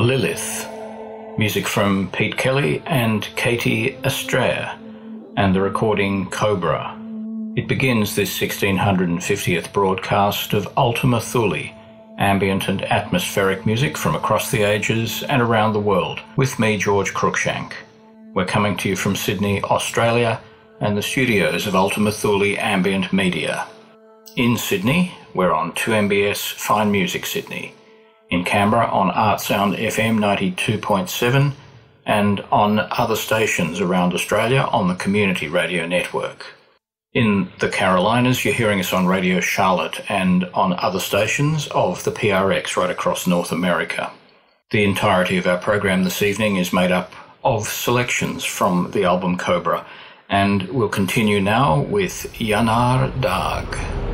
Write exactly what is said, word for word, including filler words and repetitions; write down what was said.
Lilith, music from Pete Kelly and Katie Estrella, and the recording Cobra. It begins this sixteen fiftieth broadcast of Ultima Thule, ambient and atmospheric music from across the ages and around the world, with me, George Cruikshank. We're coming to you from Sydney, Australia, and the studios of Ultima Thule Ambient Media. In Sydney, we're on two M B S Fine Music Sydney. In Canberra on Artsound F M ninety-two point seven, and on other stations around Australia on the Community Radio Network. In the Carolinas, you're hearing us on Radio Charlotte and on other stations of the P R X right across North America. The entirety of our program this evening is made up of selections from the album Cobra, and we'll continue now with Yanar Dag.